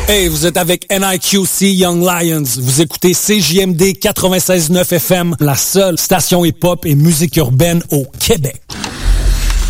Hey, vous êtes avec NIQC Young Lions. Vous écoutez CJMD 96.9 FM, la seule station hip-hop et musique urbaine au Québec.